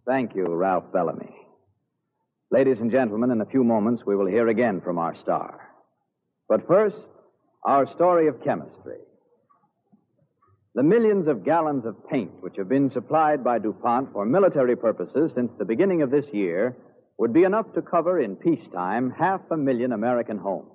Thank you, Ralph Bellamy. Ladies and gentlemen, in a few moments we will hear again from our star. But first, our story of chemistry. The millions of gallons of paint which have been supplied by DuPont for military purposes since the beginning of this year would be enough to cover in peacetime 500,000 American homes.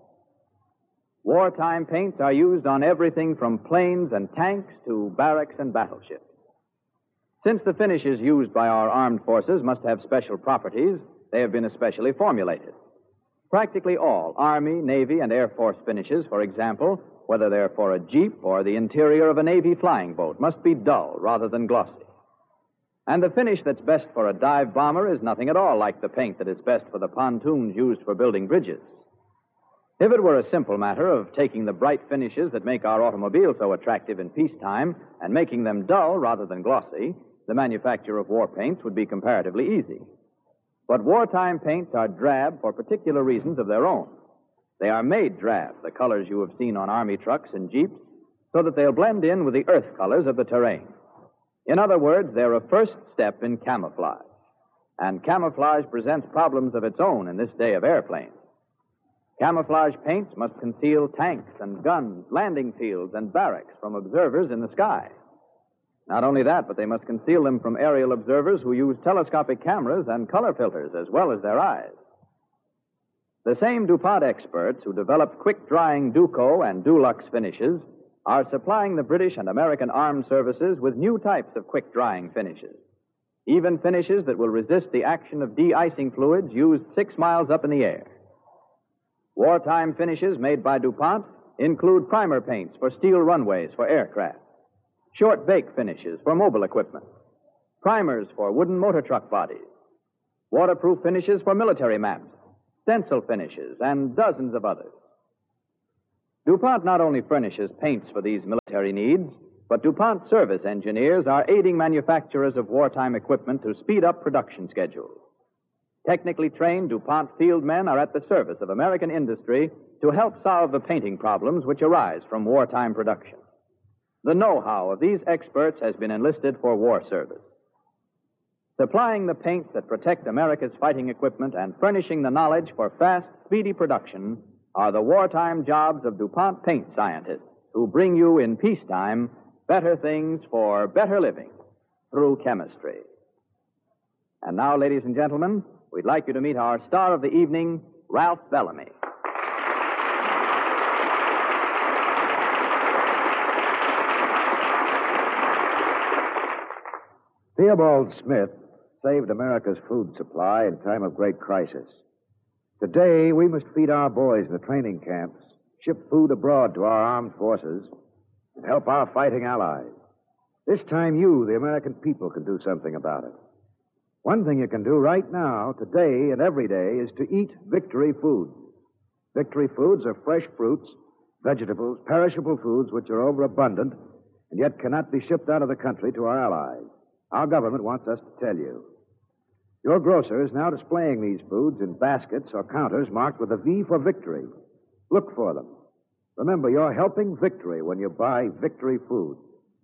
Wartime paints are used on everything from planes and tanks to barracks and battleships. Since the finishes used by our armed forces must have special properties, they have been especially formulated. Practically all Army, Navy, and Air Force finishes, for example, whether they're for a Jeep or the interior of a Navy flying boat, must be dull rather than glossy. And the finish that's best for a dive bomber is nothing at all like the paint that is best for the pontoons used for building bridges. If it were a simple matter of taking the bright finishes that make our automobiles so attractive in peacetime and making them dull rather than glossy, the manufacture of war paints would be comparatively easy. But wartime paints are drab for particular reasons of their own. They are made drab, the colors you have seen on Army trucks and Jeeps, so that they'll blend in with the earth colors of the terrain. In other words, they're a first step in camouflage. And camouflage presents problems of its own in this day of airplanes. Camouflage paints must conceal tanks and guns, landing fields, and barracks from observers in the sky. Not only that, but they must conceal them from aerial observers who use telescopic cameras and color filters as well as their eyes. The same DuPont experts who developed quick-drying Duco and Dulux finishes are supplying the British and American armed services with new types of quick-drying finishes, even finishes that will resist the action of de-icing fluids used 6 miles up in the air. Wartime finishes made by DuPont include primer paints for steel runways for aircraft, short bake finishes for mobile equipment, primers for wooden motor truck bodies, waterproof finishes for military maps, stencil finishes, and dozens of others. DuPont not only furnishes paints for these military needs, but DuPont service engineers are aiding manufacturers of wartime equipment to speed up production schedules. Technically trained DuPont field men are at the service of American industry to help solve the painting problems which arise from wartime production. The know-how of these experts has been enlisted for war service. Supplying the paints that protect America's fighting equipment and furnishing the knowledge for fast, speedy production are the wartime jobs of DuPont paint scientists who bring you in peacetime better things for better living through chemistry. And now, ladies and gentlemen, we'd like you to meet our star of the evening, Ralph Bellamy. Theobald Smith saved America's food supply in time of great crisis. Today, we must feed our boys in the training camps, ship food abroad to our armed forces, and help our fighting allies. This time, you, the American people, can do something about it. One thing you can do right now, today and every day, is to eat Victory Foods. Victory Foods are fresh fruits, vegetables, perishable foods which are overabundant and yet cannot be shipped out of the country to our allies. Our government wants us to tell you. Your grocer is now displaying these foods in baskets or counters marked with a V for Victory. Look for them. Remember, you're helping victory when you buy Victory Foods.